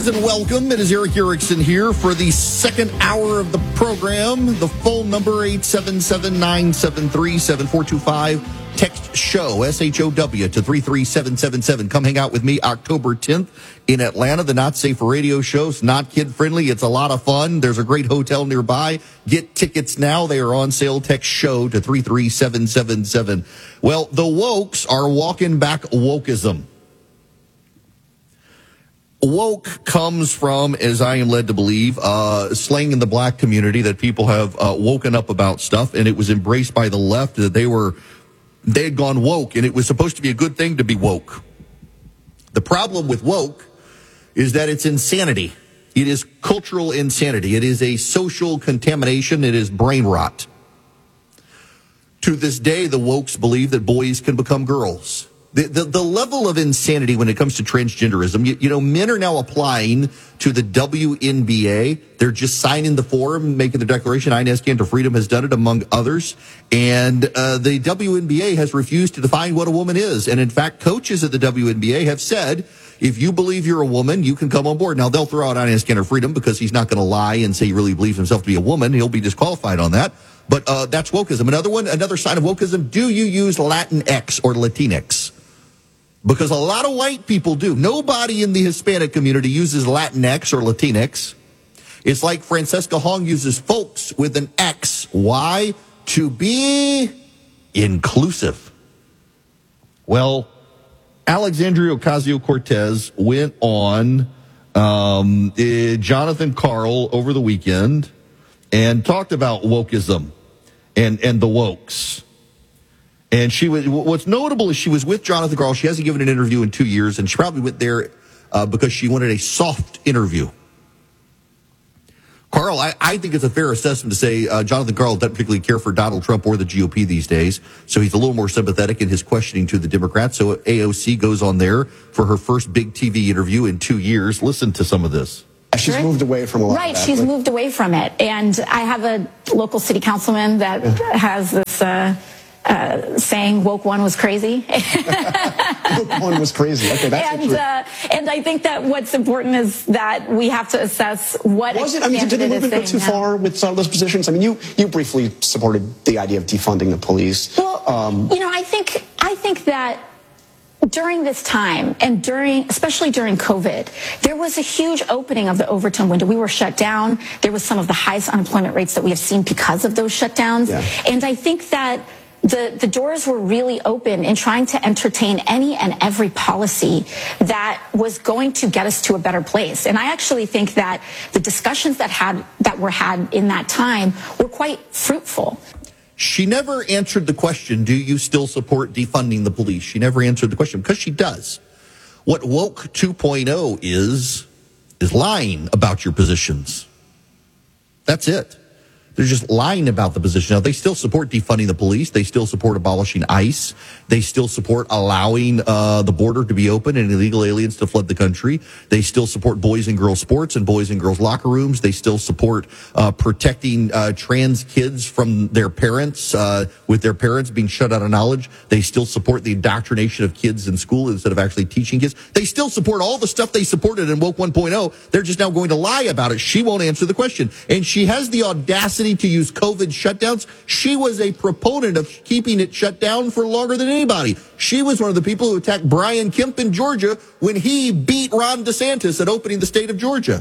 Greetings and welcome. It is Eric Erickson here for the second hour of the program. The phone number 877-973-7425. Text SHOW, S-H-O-W, to 33777. Come hang out with me October 10th in Atlanta. The Not Safe for Radio show. It's not kid-friendly. It's a lot of fun. There's a great hotel nearby. Get tickets now. They are on sale. Text SHOW to 33777. Well, the wokes are walking back wokeism. Woke comes from, as I am led to believe, slang in the black community that people have woken up about stuff, and it was embraced by the left that they had gone woke, and it was supposed to be a good thing to be woke. The problem with woke is that it's insanity. It is cultural insanity. It is a social contamination. It is brain rot. To this day, the wokes believe that boys can become girls. The level of insanity when it comes to transgenderism, you know, men are now applying to the WNBA. They're just signing the form, making the declaration. Inez Cantor Freedom has done it, among others. And the WNBA has refused to define what a woman is. And in fact, coaches at the WNBA have said, if you believe you're a woman, you can come on board. Now, they'll throw out Inez Cantor Freedom because he's not going to lie and say he really believes himself to be a woman. He'll be disqualified on that. But that's wokeism. Another sign of wokeism, do you use Latinx or Latinx? Because a lot of white people do. Nobody in the Hispanic community uses Latinx or Latinx. It's like Francesca Hong uses folks with an X. Why? To be inclusive. Well, Alexandria Ocasio-Cortez went on Jonathan Karl over the weekend and talked about wokeism and the wokes. And what's notable is she was with Jonathan Karl. She hasn't given an interview in 2 years, and she probably went there because she wanted a soft interview. Karl, I think it's a fair assessment to say Jonathan Karl doesn't particularly care for Donald Trump or the GOP these days, so he's a little more sympathetic in his questioning to the Democrats. So AOC goes on there for her first big TV interview in 2 years. Listen to some of this. She's moved away from a lot of that. Right, she's moved away from it. And I have a local city councilman that has this saying woke one was crazy. Woke one was crazy. Okay, that's true. And I think that what's important is that we have to assess what was it. I mean, did the movement go too far with some of those positions? I mean, you briefly supported the idea of defunding the police. Well, I think that during this time and especially during COVID, there was a huge opening of the Overton window. We were shut down. There was some of the highest unemployment rates that we have seen because of those shutdowns. Yeah. And I think that the doors were really open in trying to entertain any and every policy that was going to get us to a better place. And I actually think that the discussions that were had in that time were quite fruitful. She never answered the question, do you still support defunding the police? She never answered the question because she does. What woke 2.0 is lying about your positions. That's it. They're just lying about the position. Now, they still support defunding the police. They still support abolishing ICE. They still support allowing the border to be open and illegal aliens to flood the country. They still support boys and girls sports and boys and girls locker rooms. They still support protecting trans kids from their parents, with their parents being shut out of knowledge. They still support the indoctrination of kids in school instead of actually teaching kids. They still support all the stuff they supported in Woke 1.0. They're just now going to lie about it. She won't answer the question. And she has the audacity to use COVID shutdowns. She was a proponent of keeping it shut down for longer than anybody. She was one of the people who attacked Brian Kemp in Georgia when he beat Ron DeSantis at opening the state of Georgia.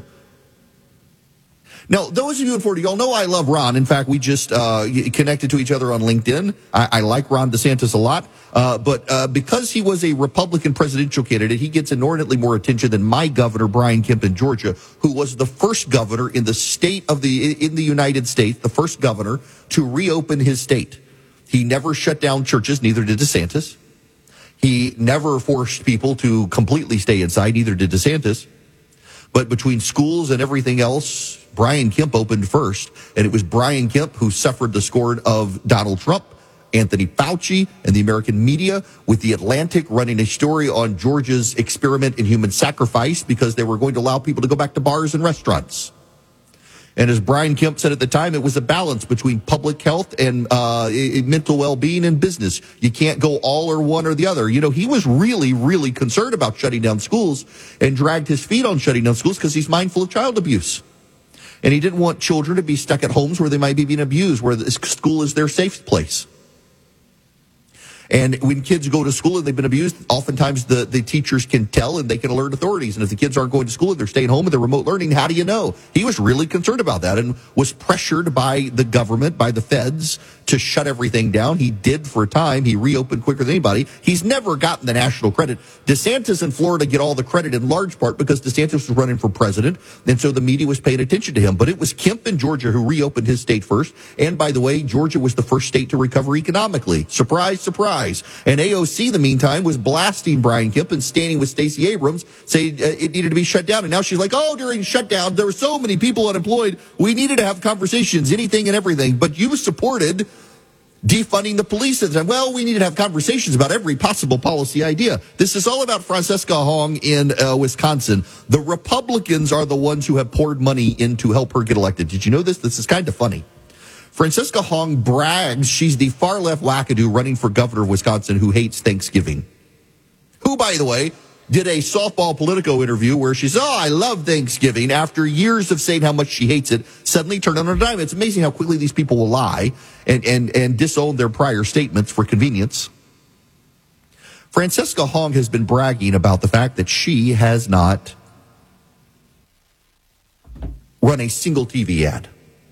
Now, those of you in Florida, y'all know I love Ron. In fact, we just connected to each other on LinkedIn. I like Ron DeSantis a lot. But because he was a Republican presidential candidate, he gets inordinately more attention than my governor, Brian Kemp in Georgia, who was the first governor in the United States, the first governor to reopen his state. He never shut down churches, neither did DeSantis. He never forced people to completely stay inside, neither did DeSantis. But between schools and everything else, Brian Kemp opened first, and it was Brian Kemp who suffered the scorn of Donald Trump, Anthony Fauci, and the American media, with The Atlantic running a story on Georgia's experiment in human sacrifice because they were going to allow people to go back to bars and restaurants. And as Brian Kemp said at the time, it was a balance between public health and mental well-being and business. You can't go all or one or the other. You know, he was really, really concerned about shutting down schools and dragged his feet on shutting down schools because he's mindful of child abuse. And he didn't want children to be stuck at homes where they might be being abused, where the school is their safe place. And when kids go to school and they've been abused, oftentimes the teachers can tell and they can alert authorities. And if the kids aren't going to school and they're staying home and they're remote learning, how do you know? He was really concerned about that and was pressured by the government, by the feds, to shut everything down. He did for a time. He reopened quicker than anybody. He's never gotten the national credit. DeSantis in Florida get all the credit in large part because DeSantis was running for president, and so the media was paying attention to him. But it was Kemp in Georgia who reopened his state first. And by the way, Georgia was the first state to recover economically. Surprise, surprise. And AOC, in the meantime, was blasting Brian Kemp and standing with Stacey Abrams, saying it needed to be shut down. And now she's like, oh, during shutdown, there were so many people unemployed. We needed to have conversations, anything and everything. But you supported defunding the police. And said, well, we need to have conversations about every possible policy idea. This is all about Francesca Hong in Wisconsin. The Republicans are the ones who have poured money in to help her get elected. Did you know this? This is kind of funny. Francesca Hong brags she's the far-left wackadoo running for governor of Wisconsin who hates Thanksgiving. Who, by the way, did a softball Politico interview where she said, oh, I love Thanksgiving. After years of saying how much she hates it, suddenly turned on a dime. It's amazing how quickly these people will lie and disown their prior statements for convenience. Francesca Hong has been bragging about the fact that she has not run a single TV ad.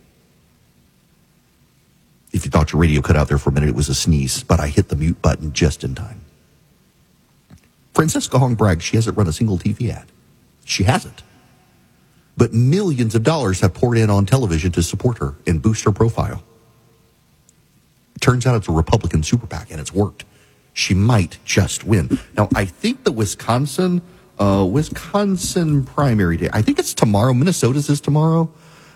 If you thought your radio cut out there for a minute, it was a sneeze, but I hit the mute button just in time. Francesca Hong brags she hasn't run a single TV ad. She hasn't. But millions of dollars have poured in on television to support her and boost her profile. It turns out it's a Republican super PAC, and it's worked. She might just win. Now, I think the Wisconsin primary day, I think it's tomorrow. Minnesota's is tomorrow.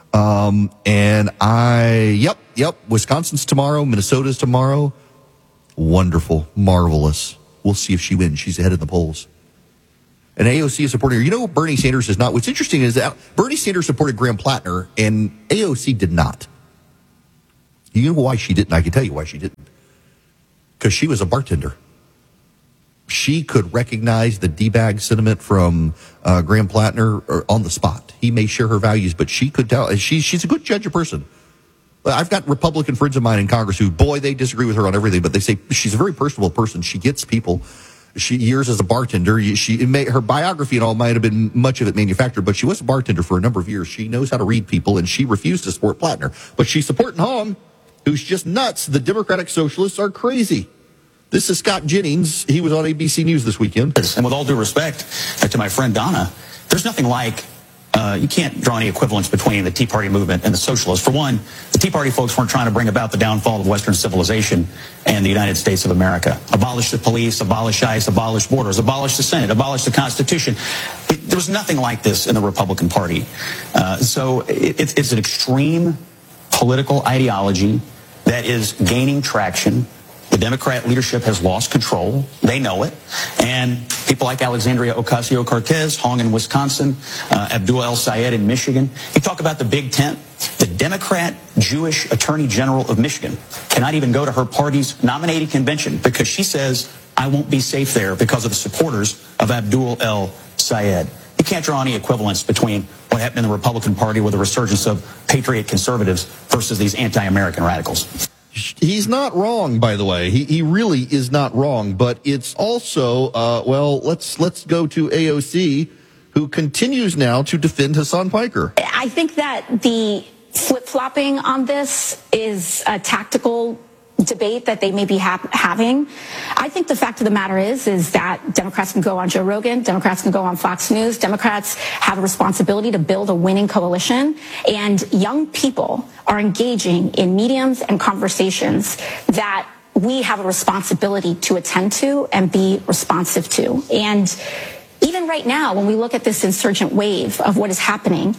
Yep, Wisconsin's tomorrow, Minnesota's tomorrow. Wonderful, marvelous. We'll see if she wins. She's ahead in the polls. And AOC is supporting her. You know, Bernie Sanders is not. What's interesting is that Bernie Sanders supported Graham Plattner, and AOC did not. You know why she didn't? I can tell you why she didn't. Because she was a bartender. She could recognize the D-bag sentiment from Graham Plattner on the spot. He may share her values, but she could tell. She's a good judge of person. I've got Republican friends of mine in Congress who, boy, they disagree with her on everything, but they say she's a very personable person. She gets people. She years as a bartender. Her biography and all might have been much of it manufactured, but she was a bartender for a number of years. She knows how to read people, and she refused to support Plattner. But she's supporting Hong, who's just nuts. The Democratic Socialists are crazy. This is Scott Jennings. He was on ABC News this weekend. And with all due respect to my friend Donna, there's nothing like, you can't draw any equivalence between the Tea Party movement and the socialists. For one, the Tea Party folks weren't trying to bring about the downfall of Western civilization and the United States of America. Abolish the police, abolish ICE, abolish borders, abolish the Senate, abolish the Constitution. There was nothing like this in the Republican Party. So it's an extreme political ideology that is gaining traction. The Democrat leadership has lost control. They know it. And people like Alexandria Ocasio-Cortez, Hong in Wisconsin, Abdul El-Sayed in Michigan. You talk about the Big Tent. The Democrat Jewish Attorney General of Michigan cannot even go to her party's nominating convention because she says, I won't be safe there because of the supporters of Abdul El-Sayed. You can't draw any equivalence between what happened in the Republican Party with the resurgence of patriot conservatives versus these anti-American radicals. He's not wrong, by the way. He really is not wrong. But it's also, let's go to AOC, who continues now to defend Hassan Piker. I think that the flip-flopping on this is a tactical debate that they may be having. I think the fact of the matter is that Democrats can go on Joe Rogan, Democrats can go on Fox News, Democrats have a responsibility to build a winning coalition, and young people are engaging in mediums and conversations that we have a responsibility to attend to and be responsive to. And even right now, when we look at this insurgent wave of what is happening,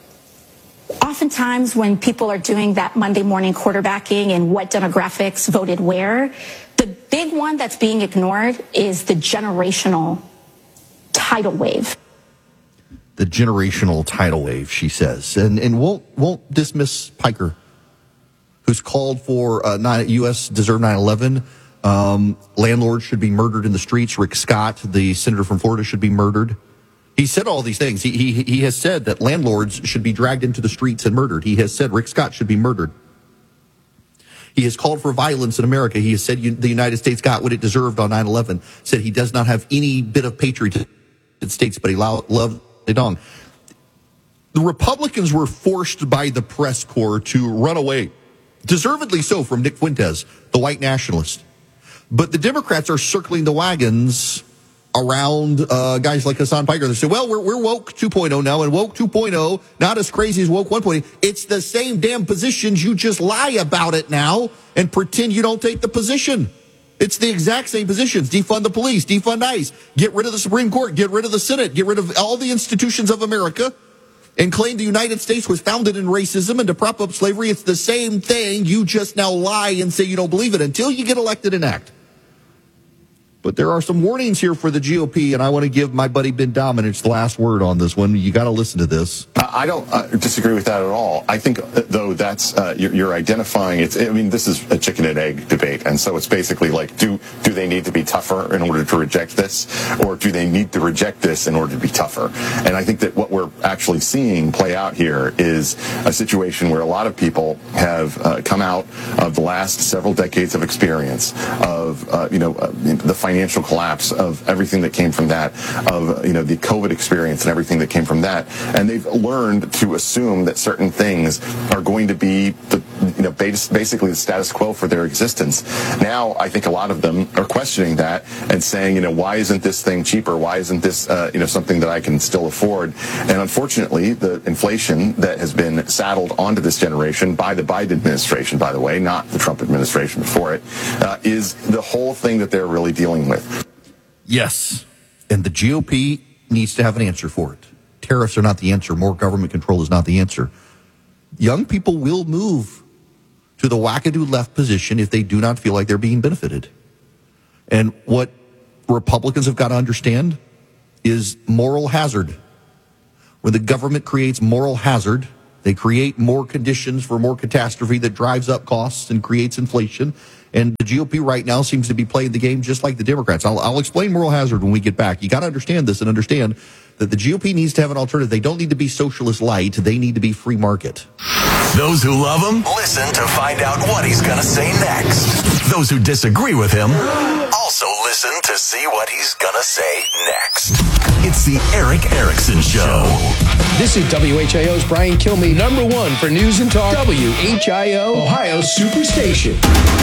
oftentimes when people are doing that Monday morning quarterbacking and what demographics voted where, the big one that's being ignored is the generational tidal wave. the generational tidal wave, she says, and won't dismiss Piker, who's called for U.S. deserve 9/11. Landlords should be murdered in the streets. Rick Scott, the senator from Florida, should be murdered. He said all these things. He has said that landlords should be dragged into the streets and murdered. He has said Rick Scott should be murdered. He has called for violence in America. He has said the United States got what it deserved on 9/11. Said he does not have any bit of patriotism in the States, but he loved Zedong. The Republicans were forced by the press corps to run away, deservedly so, from Nick Fuentes, the white nationalist. But the Democrats are circling the wagons around guys like Hassan Piker. They say, well, we're woke 2.0 now, and woke 2.0, not as crazy as woke 1.0. It's the same damn positions. You just lie about it now and pretend you don't take the position. It's the exact same positions. Defund the police, defund ICE, get rid of the Supreme Court, get rid of the Senate, get rid of all the institutions of America, and claim the United States was founded in racism and to prop up slavery. It's the same thing. You just now lie and say you don't believe it until you get elected and act. But there are some warnings here for the GOP, and I want to give my buddy Ben Domenech the last word on this one. You got to listen to this. I don't disagree with that at all. I think, though, that's you're identifying. This is a chicken and egg debate, and so it's basically like, do they need to be tougher in order to reject this, or do they need to reject this in order to be tougher? And I think that what we're actually seeing play out here is a situation where a lot of people have come out of the last several decades of experience of the financial collapse, of everything that came from that, of the COVID experience and everything that came from that, and they've learned to assume that certain things are going to be basically the status quo for their existence. Now I think a lot of them are questioning that and saying, why isn't this thing cheaper? Why isn't this something that I can still afford? And unfortunately, the inflation that has been saddled onto this generation by the Biden administration, by the way, not the Trump administration before it, is the whole thing that they're really dealing with. Yes, and the GOP needs to have an answer for it. Tariffs are not the answer. More government control is not the answer. Young people will move to the wackadoo left position if they do not feel like they're being benefited. And what Republicans have got to understand is moral hazard. When the government creates moral hazard, they create more conditions for more catastrophe that drives up costs and creates inflation. And the GOP right now seems to be playing the game just like the Democrats. I'll explain moral hazard when we get back. You got to understand this and understand that the GOP needs to have an alternative. They don't need to be socialist light. They need to be free market. Those who love him, listen to find out what he's going to say next. Those who disagree with him, also listen to see what he's going to say next. It's the Erick Erickson Show. This is WHIO's Brian Kilmeade, #1 for news and talk. WHIO, Ohio Superstation.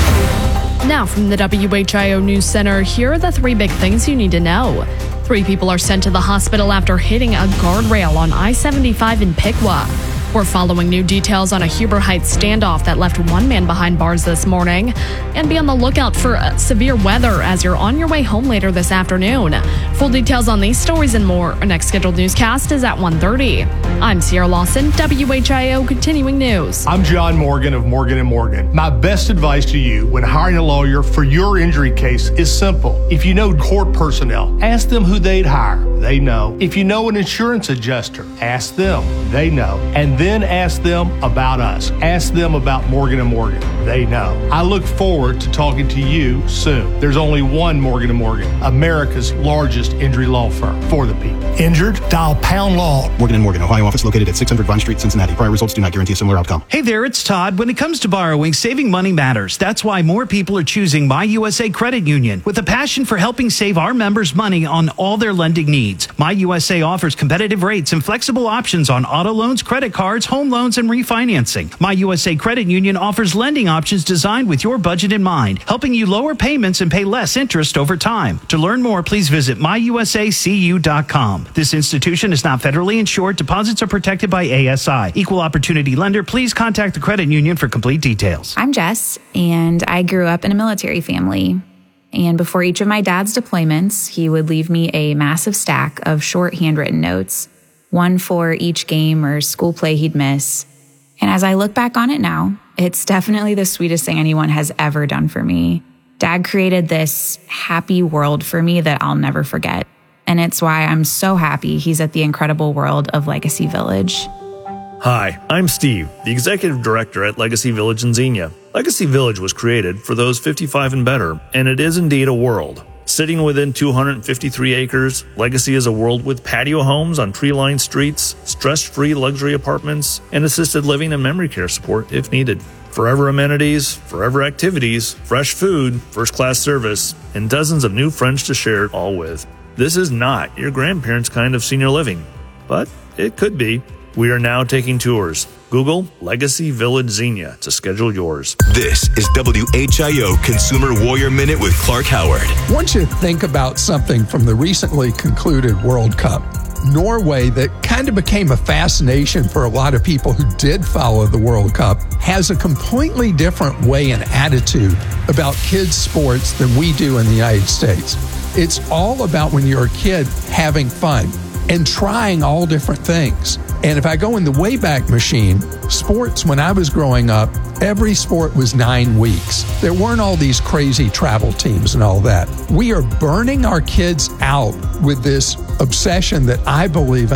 Now from the WHIO News Center, here are the 3 big things you need to know. 3 people are sent to the hospital after hitting a guardrail on I-75 in Piqua. We're following new details on a Huber Heights standoff that left 1 man behind bars this morning. And be on the lookout for severe weather as you're on your way home later this afternoon. Full details on these stories and more. Our next scheduled newscast is at 1:30. I'm Sierra Lawson, WHIO Continuing News. I'm John Morgan of Morgan & Morgan. My best advice to you when hiring a lawyer for your injury case is simple. If you know court personnel, ask them who they'd hire. They know. If you know an insurance adjuster, ask them. They know. And then ask them about us. Ask them about Morgan & Morgan. They know. I look forward to talking to you soon. There's only one Morgan & Morgan, America's largest injury law firm for the people. Injured? Dial Pound Law. Morgan & Morgan, Ohio office located at 600 Vine Street, Cincinnati. Prior results do not guarantee a similar outcome. Hey there, it's Todd. When it comes to borrowing, saving money matters. That's why more people are choosing My USA Credit Union with a passion for helping save our members money on all their lending needs. My USA offers competitive rates and flexible options on auto loans, credit cards, home loans, and refinancing. My USA Credit Union offers lending options designed with your budget in mind, helping you lower payments and pay less interest over time. To learn more, please visit myusacu.com. This institution is not federally insured. Deposits are protected by ASI. Equal opportunity lender. Please contact the credit union for complete details. I'm Jess, and I grew up in a military family. And before each of my dad's deployments, he would leave me a massive stack of short handwritten notes, one for each game or school play he'd miss. And as I look back on it now, it's definitely the sweetest thing anyone has ever done for me. Dad created this happy world for me that I'll never forget. And it's why I'm so happy he's at the incredible world of Legacy Village. Hi, I'm Steve, the Executive Director at Legacy Village in Xenia. Legacy Village was created for those 55 and better, and it is indeed a world. Sitting within 253 acres, Legacy is a world with patio homes on tree-lined streets, stress-free luxury apartments, and assisted living and memory care support if needed. Forever amenities, forever activities, fresh food, first-class service, and dozens of new friends to share it all with. This is not your grandparents' kind of senior living, but it could be. We are now taking tours. Google Legacy Village Xenia to schedule yours. This is WHIO Consumer Warrior Minute with Clark Howard. I want you to think about something from the recently concluded World Cup. Norway, that kind of became a fascination for a lot of people who did follow the World Cup, has a completely different way and attitude about kids' sports than we do in the United States. It's all about, when you're a kid, having fun and trying all different things. And if I go in the Wayback Machine, sports, when I was growing up, every sport was 9 weeks. There weren't all these crazy travel teams and all that. We are burning our kids out with this obsession that I believe,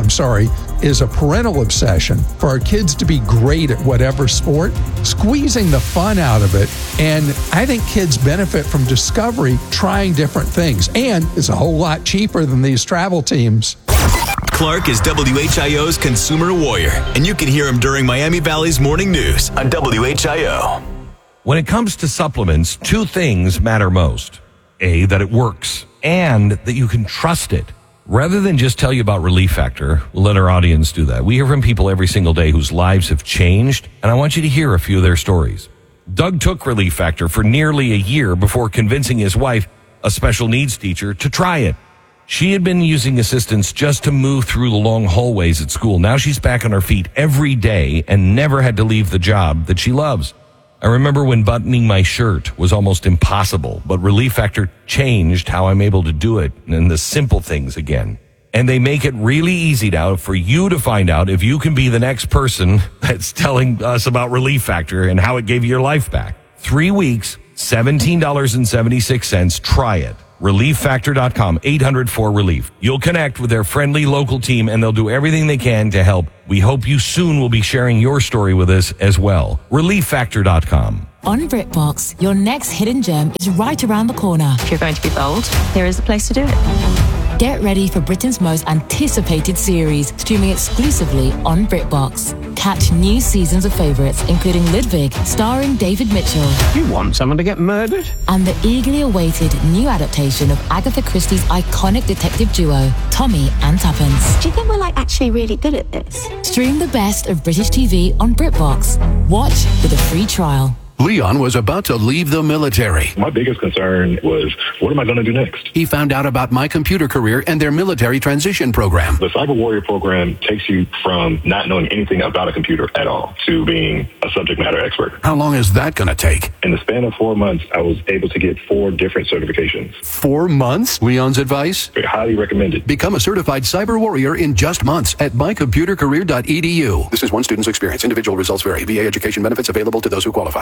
is a parental obsession for our kids to be great at whatever sport, squeezing the fun out of it. And I think kids benefit from discovery, trying different things. And it's a whole lot cheaper than these travel teams. Clark is WHIO's Consumer Warrior, and you can hear him during Miami Valley's Morning News on WHIO. When it comes to supplements, 2 things matter most. A, that it works, and that you can trust it. Rather than just tell you about Relief Factor, we'll let our audience do that. We hear from people every single day whose lives have changed, and I want you to hear a few of their stories. Doug took Relief Factor for nearly a year before convincing his wife, a special needs teacher, to try it. She had been using assistance just to move through the long hallways at school. Now she's back on her feet every day and never had to leave the job that she loves. I remember when buttoning my shirt was almost impossible, but Relief Factor changed how I'm able to do it and the simple things again. And they make it really easy now for you to find out if you can be the next person that's telling us about Relief Factor and how it gave you your life back. 3 weeks, $17.76. Try it. ReliefFactor.com, 800-4RELIEF. You'll connect with their friendly local team and they'll do everything they can to help. We hope you soon will be sharing your story with us as well. ReliefFactor.com. On BritBox, your next hidden gem is right around the corner. If you're going to be bold, here is the place to do it. Get ready for Britain's most anticipated series, streaming exclusively on BritBox. Catch new seasons of favourites, including Ludwig, starring David Mitchell. You want someone to get murdered? And the eagerly awaited new adaptation of Agatha Christie's iconic detective duo, Tommy and Tuppence. Do you think we're actually really good at this? Stream the best of British TV on BritBox. Watch with a free trial. Leon was about to leave the military. My biggest concern was, what am I going to do next? He found out about My Computer Career and their military transition program. The Cyber Warrior program takes you from not knowing anything about a computer at all to being a subject matter expert. How long is that going to take? In the span of 4 months, I was able to get 4 different certifications. 4 months? Leon's advice? Highly recommended. Become a certified cyber warrior in just months at mycomputercareer.edu. This is one student's experience. Individual results vary. VA education benefits available to those who qualify.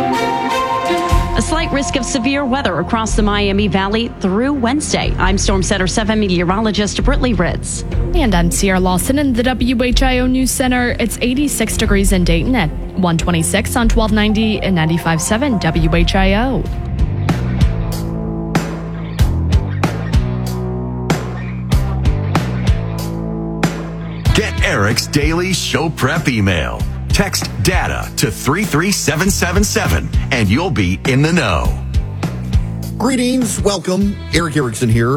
A slight risk of severe weather across the Miami Valley through Wednesday. I'm Storm Center 7 meteorologist Britley Ritz. And I'm Sierra Lawson in the WHIO News Center. It's 86 degrees in Dayton at 126 on 1290 and 95.7 WHIO. Get Eric's daily show prep email. Text DATA to 33777 and you'll be in the know. Greetings. Welcome. Eric Erickson here.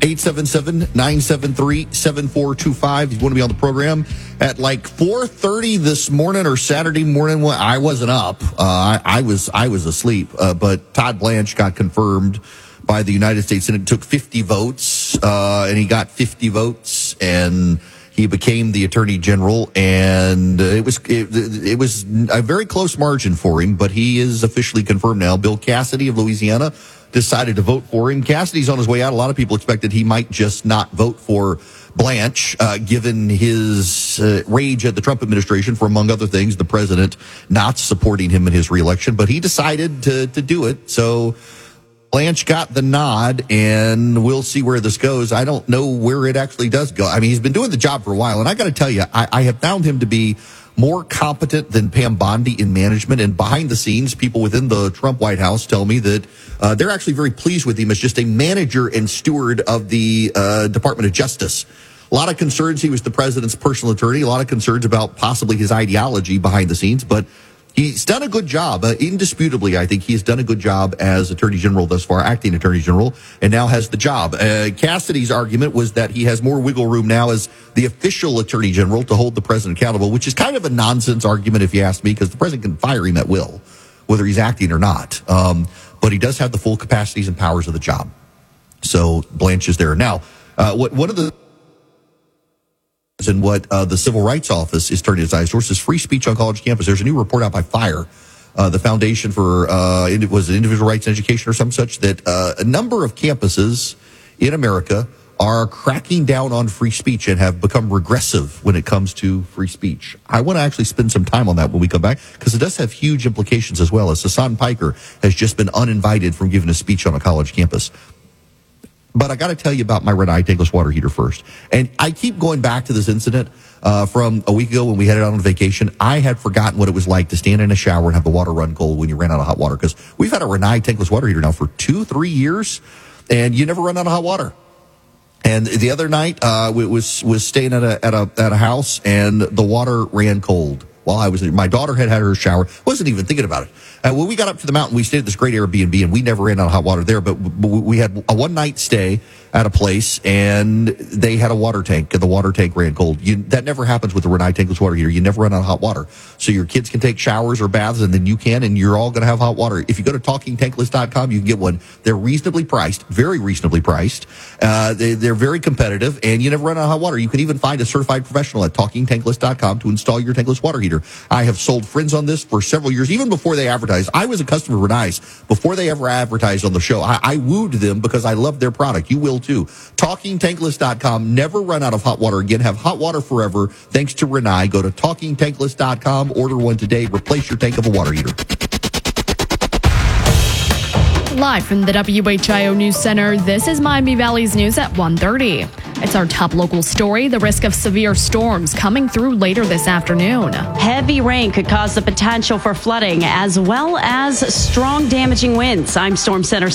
877-973-7425. If you want to be on the program at 4:30 this morning or Saturday morning. Well, I wasn't up. I was asleep. But Todd Blanche got confirmed by the United States Senate. It took 50 votes, and he got 50 votes, and he became the Attorney General, and it was a very close margin for him, but he is officially confirmed now. Bill Cassidy of Louisiana decided to vote for him. Cassidy's on his way out. A lot of people expected he might just not vote for Blanche, given his rage at the Trump administration for, among other things, the president not supporting him in his reelection. But he decided to do it. So Blanche got the nod, and we'll see where this goes. I don't know where it actually does go. I mean, he's been doing the job for a while, and I got to tell you, I have found him to be more competent than Pam Bondi in management. And behind the scenes, people within the Trump White House tell me that they're actually very pleased with him as just a manager and steward of the Department of Justice. A lot of concerns. He was the president's personal attorney. A lot of concerns about possibly his ideology behind the scenes, but he's done a good job. Indisputably, I think he's done a good job as Attorney General thus far, acting Attorney General, and now has the job. Cassidy's argument was that he has more wiggle room now as the official Attorney General to hold the president accountable, which is kind of a nonsense argument if you ask me, because the president can fire him at will, whether he's acting or not. But he does have the full capacities and powers of the job. So Blanche is there. Now, one of the and what the Civil Rights Office is turning its eyes towards is free speech on college campus. There's a new report out by FIRE, the Foundation for was it Individual Rights and Education or some such, that a number of campuses in America are cracking down on free speech and have become regressive when it comes to free speech. I want to actually spend some time on that when we come back, because it does have huge implications as well, as Hassan Piker has just been uninvited from giving a speech on a college campus. But I got to tell you about my Renai tankless water heater first. And I keep going back to this incident from a week ago when we headed out on vacation. I had forgotten what it was like to stand in a shower and have the water run cold when you ran out of hot water, because we've had a Renai tankless water heater now for 2-3 years, and you never run out of hot water. And the other night, was staying at a house, and the water ran cold while I was there. My daughter had her shower, wasn't even thinking about it. When we got up to the mountain, we stayed at this great Airbnb, and we never ran out of hot water there, but we had a one-night stay at a place, and they had a water tank, and the water tank ran cold. That never happens with the Renai tankless water heater. You never run out of hot water. So your kids can take showers or baths, and then you can, and you're all going to have hot water. If you go to TalkingTankless.com, you can get one. They're reasonably priced, very reasonably priced. They're very competitive, and you never run out of hot water. You can even find a certified professional at TalkingTankless.com to install your tankless water heater. I have sold friends on this for several years, even before they advertised. I was a customer of Renai's before they ever advertised on the show. I wooed them because I love their product. You will too. TalkingTankless.com. Never run out of hot water again. Have hot water forever thanks to Renai. Go to TalkingTankless.com. Order one today. Replace your tank of a water heater. Live from the WHIO News Center, this is Miami Valley's news at 1:30. It's our top local story, the risk of severe storms coming through later this afternoon. Heavy rain could cause the potential for flooding as well as strong damaging winds. I'm Storm Center